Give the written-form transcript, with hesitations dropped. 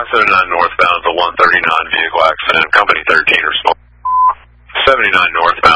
northbound, the 139 vehicle accident, company 13 or 79 northbound.